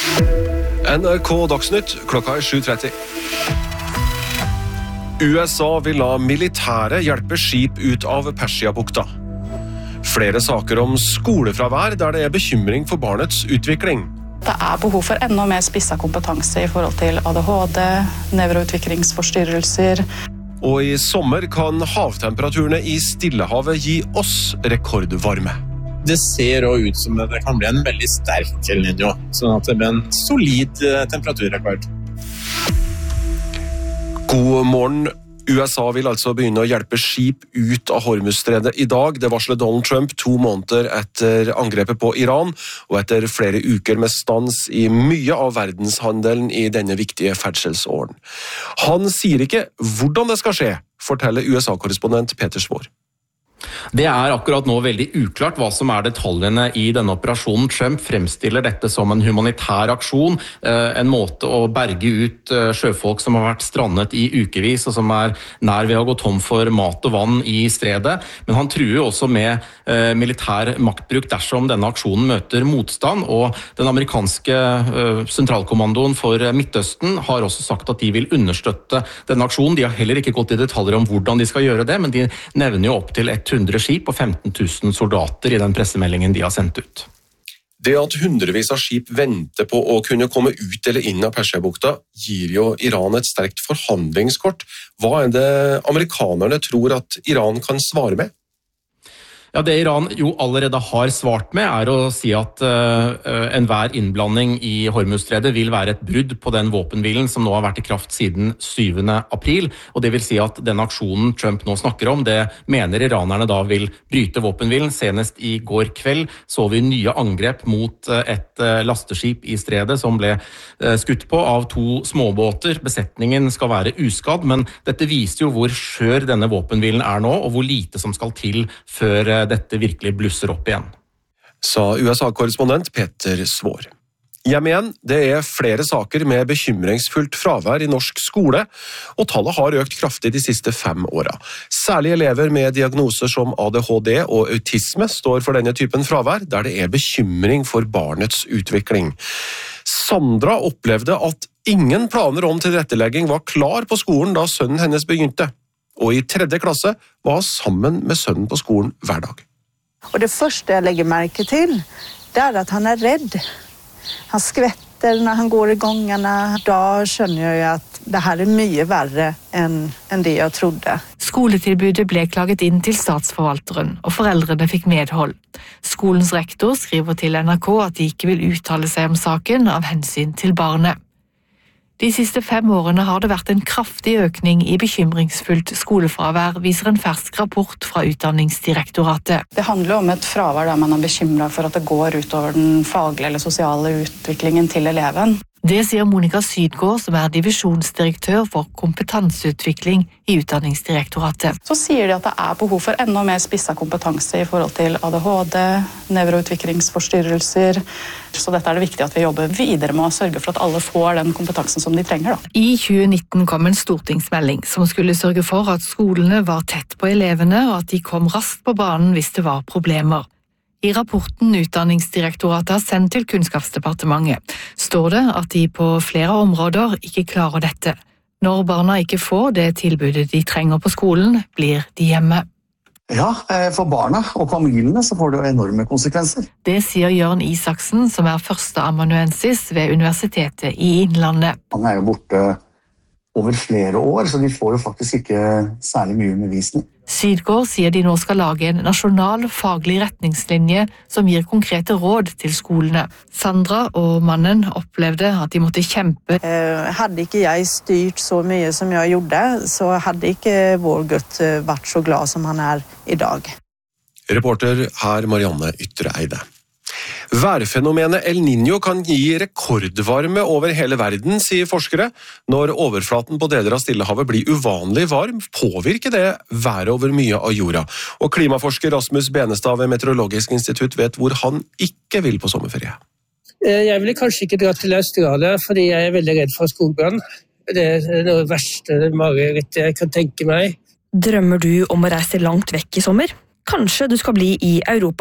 NRK Dagsnytt, klokka 7:30. USA vil la militære hjelpe skip ut av Persiabukta. Flere saker om skolefravær der det bekymring for barnets utvikling. Det behov for enda mer spisset kompetanse i forhold til ADHD, nevroutviklingsforstyrrelser. Og i sommer kan havtemperaturene i Stillehavet gi oss rekordvarme. Det ser også ut som det kan bli en veldig sterk El Niño, sånn at det blir en solid temperaturrekord. God morgen. USA vil altså begynne å hjelpe skip ut av Hormuzstredet i dag. Det varsler Donald Trump 2 måneder etter angrepet på Iran, og etter flere uker med stans i mye av verdenshandelen i denne viktige ferdselsåren. Han sier ikke hvordan det skal skje, forteller USA-korrespondent Peter Svår. Det akkurat nå veldig uklart hva som detaljene i denne operasjonen. Trump fremstiller dette som en humanitær aksjon, en måte å berge ut sjøfolk som har vært strandet i ukevis, og som nær ved å gå tom for mat og vann i stredet. Men han truer også med militær maktbruk dersom denne aksjonen møter motstand, og den amerikanske sentralkommandoen for Midtøsten har også sagt at de vil understøtte denne aksjonen. De har heller ikke gått i detaljer om hvordan de skal gjøre det, men de nevner jo opp til 100 skip og 15 000 soldater i den pressemeldingen de har sendt ut. Det at hundrevis av skip venter på å kunne komme ut eller inn av Persiabukta, gir jo Iran et sterkt forhandlingskort. Hva det amerikanerne tror at Iran kan svare med? Ja, det Iran jo allerede har svart med å si at enhver innblanding i Hormuzstredet vil være et brudd på den våpenhvilen som nå har vært i kraft siden 7. april, og det vil si at den aksjonen Trump nå snakker om, det mener iranerne da vil bryte våpenhvilen. Senest i går kveld så vi nye angrep mot et lasteskip i stredet som ble skutt på av 2 småbåter. Besetningen skal være uskadd, men dette viser jo hvor skjør denne våpenhvilen nå, og hvor lite som skal til før dette virkelig blusser opp igjen. Sa USA-korrespondent Peter Svår. Hjem igjen, det flere saker med bekymringsfullt fravær i norsk skole, og tallet har økt kraftig de siste 5 årene. Særlig elever med diagnoser som ADHD og autisme står for denne typen fravær, der det bekymring for barnets utvikling. Sandra opplevde at ingen planer om tilrettelegging var klar på skolen da sønnen hennes begynte. Og i 3. klasse var sammen med sønnen på skolen hver dag. Og det første jeg legger merke til, det at han redd. Han skvetter når han går i gangene. Da skjønner jeg at det her mye verre enn det jeg trodde. Skoletilbudet ble klaget inn til statsforvalteren, og foreldrene fikk medhold. Skolens rektor skriver til NRK at de ikke vil uttale seg om saken av hensyn til barnet. De siste 5 årene har det vært en kraftig økning i bekymringsfullt skolefravær, viser en fersk rapport fra Utdanningsdirektoratet. Det handler om et fravær der man bekymret for at det går utover den faglige eller sosiale utviklingen til eleven. Det sier Monica Sydgaard, som divisjonsdirektør for kompetanseutvikling i Utdanningsdirektoratet. Så sier de at det behov for enda mer spisset kompetanse i forhold til ADHD, nevroutviklingsforstyrrelser. Så dette det viktig at vi jobber videre med å sørge for at alle får den kompetansen som de trenger. I 2019 kom en stortingsmelding som skulle sørge for at skolene var tett på elevene, og at de kom raskt på banen hvis det var problemer. I rapporten Utdanningsdirektoratet har sendt til Kunnskapsdepartementet, står det at de på flere områder ikke klarer dette. Når barna ikke får det tilbudet de trenger på skolen, blir de hjemme. Ja, for barna og familiene så får det jo enorme konsekvenser. Det sier Jørn Isaksen, som førsteamanuensis ved Universitetet i Innlandet. Han jo borte over flere år, så de får jo faktisk ikke særlig mye undervisning. Sydgaard sier de nå skal lage en nasjonal faglig retningslinje som gir konkrete råd til skolene. Sandra og mannen opplevde at de måtte kjempe. Hadde ikke jeg styrt så mye som jeg gjorde, så hadde ikke vår gutt vært så glad som han i dag. Reporter her Marianne Ytreeide. Værfenomenet El Niño kan gi rekordvarme over hele verden, sier forskere. Når overflaten på deler av Stillehavet blir uvanlig varm, påvirker det været over mye av jorda. Og klimaforsker Rasmus Benestad ved Meteorologisk institutt vet hvor han ikke vil på sommerferie. Jeg ville kanskje ikke dra til Australia, fordi jeg veldig redd for skogbrann. Det noe verste mareritt jeg kan tenke meg. Drømmer du om å reise langt vekk i sommer? Kanskje du skal bli i Europa.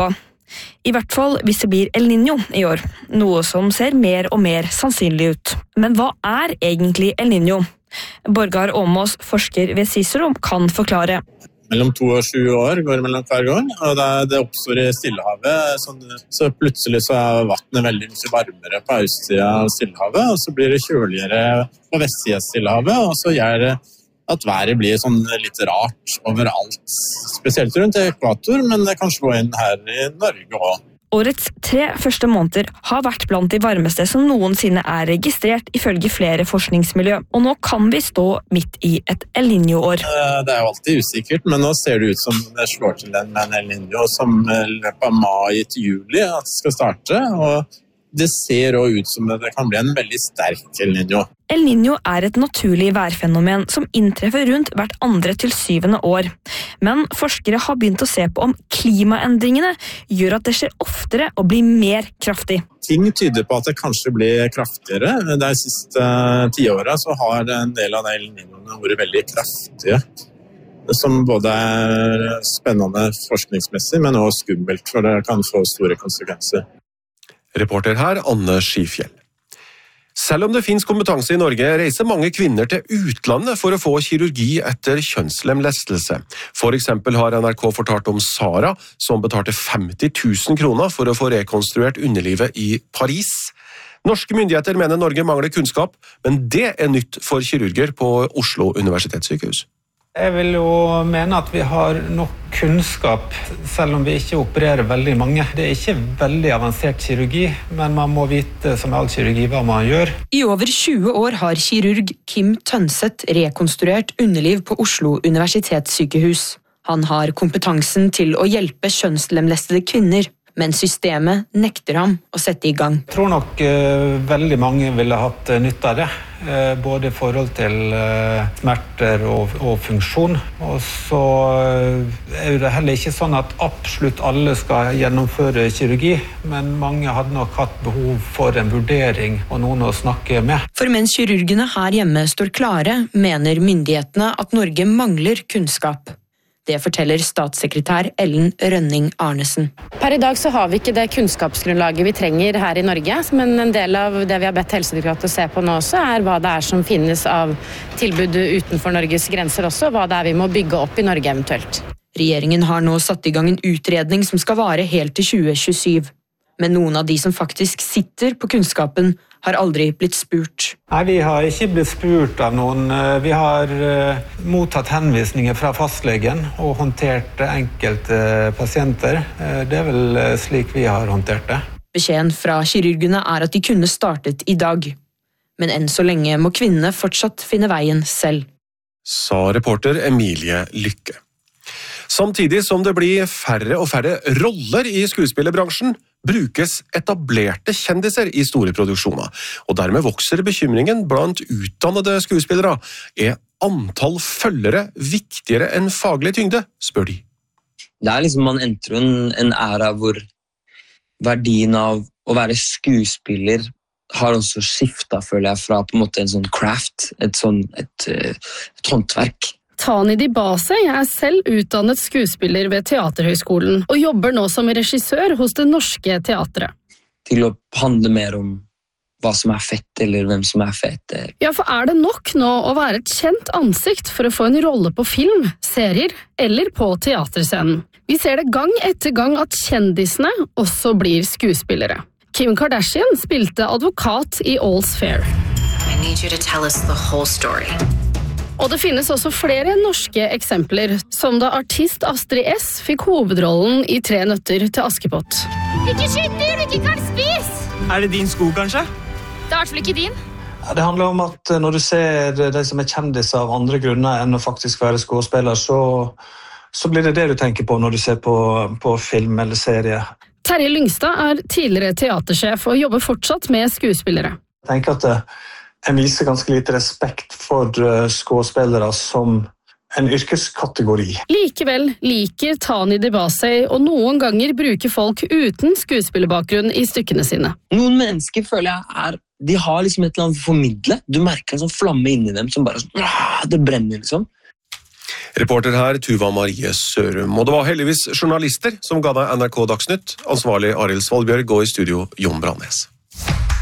I hvert fall hvis det blir El Niño i år, noe som ser mer og mer sannsynlig ut. Men hva er egentlig El Niño? Borgar Åmås, forsker ved Cicero, kan forklare. Mellom 2 og 7 år går det mellom hver gang, og det oppstår i Stillehavet. Så plutselig så er vannet veldig mye varmere på østsiden av Stillehavet, og så blir det kjøligere på vestsiden av Stillehavet, og så gjør det at været blir sånn litt rart overalt. Spesielt rundt ekvator, men det kan slå inn her i Norge også. Årets 3 første måneder har vært blant de varmeste som noensinne er registrert ifølge flere forskningsmiljø, og nå kan vi stå midt i et El Niño-år. Det er jo alltid usikkert, men nå ser det ut som det slår til en El Niño som løpet av mai til juli at det skal starte, og det ser også ut som det kan bli en veldig sterk El Niño. El Niño er et naturlig værfenomen som inntreffer rundt hvert 2. til 7. år. Men forskere har begynt å se på om klimaendringene gjør at det skjer oftere og blir mer kraftig. Ting tyder på at det kanskje blir kraftigere. De siste 10 årene så har en del av de El Niñoene vært veldig kraftige. Som både er spennende forskningsmessig, men også skummelt, for det kan få store konsekvenser. Reporter her, Anne Skifjell. Selv om det finnes kompetanse i Norge, reiser mange kvinner til utlandet for å få kirurgi etter kjønnslemlestelse. For eksempel har NRK fortalt om Sara, som betalte 50 000 kroner for å få rekonstruert underlivet i Paris. Norske myndigheter mener Norge mangler kunnskap, men det er nytt for kirurger på Oslo universitetssykehus. Jeg vil jo mene at vi har nok kunnskap, selv om vi ikke opererer veldig mange. Det er ikke veldig avansert kirurgi, men man må vite, som all kirurgi, hva man gjør. I over 20 år har kirurg Kim Tønseth rekonstruert underliv på Oslo universitetssykehus. Han har kompetansen til å hjelpe kjønnslemlestede kvinner, men systemet nekter ham å sette i gang. Jeg tror nok veldig mange ville hatt nytte av det, både i forhold til smerter og funksjon. Og så er det heller ikke sånn at absolutt alle skal gjennomføre kirurgi, men mange hadde nok hatt behov for en vurdering og noen å snakke med. For mens kirurgene her hjemme står klare, mener myndighetene at Norge mangler kunnskap. Det forteller statssekretær Ellen Rønning Arnesen. Per i dag så har vi ikke det kunnskapsgrunnlaget vi trenger her i Norge, men en del av det vi har bedt Helsedirektoratet å se på nå også er hva det er som finnes av tilbud utenfor Norges grenser også, hva det er vi må bygge opp i Norge eventuelt. Regjeringen har nå satt i gang en utredning som skal vare helt til 2027. Men noen av de som faktisk sitter på kunnskapen har aldri blitt spurt. Nei, vi har ikke blitt spurt av noen. Vi har mottatt henvisninger fra fastlegen og håndtert enkelte pasienter. Det er vel slik vi har håndtert det. Beskjeden fra kirurgene er at de kunne startet i dag. Men enn så lenge må kvinnene fortsatt finne veien selv. Sa reporter Emilie Lykke. Samtidig som det blir færre og færre roller i skuespillerbransjen, brukes etablerte kjendiser i store produksjoner, og dermed vokser bekymringen blant utdannede skuespillere. Er antall følgere viktigere enn faglig tyngde, spør de. Det er liksom, man entrer en æra hvor verdien av å være skuespiller har også skiftet, føler jeg, fra på en måte en sånn craft, et håndverk. Tani Dibasey er selv utdannet skuespiller ved Teaterhøgskolen og jobber nå som regissør hos Det Norske Teatret. Til å handle mer om hva som er fett, eller hvem som er fett. Ja, for er det nok nå å være et kjent ansikt for å få en rolle på film, serier eller på teaterscenen? Vi ser det gang etter gang at kjendisene også blir skuespillere. Kim Kardashian spilte advokat i All's Fair. I need you to tell us the whole story. Og det finnes også flere norske eksempler, som da artist Astrid S fikk hovedrollen i 3 nøtter til Askepott. Ikke skyt dyr du ikke kan spise! Er det din sko, kanskje? Det er i hvert fall ikke din. Ja, det handler om at når du ser de som er kjendiser av andre grunner enn å faktisk være skuespiller, så blir det du tenker på når du ser på film eller serie. Terje Lyngstad er tidligere teatersjef og jobber fortsatt med skuespillere. Jeg tenker at jeg viser ganske lite respekt for skuespillere som en yrkeskategori. Likevel liker Tani Dibasey og noen ganger bruker folk uten skuespillerbakgrunn i stykkene sine. Noen mennesker føler jeg de har liksom et eller annet å formidle. Du merker en sånn flamme inni dem som bare det brenner liksom. Reporter her, Tuva Marie Sørum. Og det var heldigvis journalister som ga deg NRK Dagsnytt. Ansvarlig Arild Svalbjørg og i studio Jon Brandnes.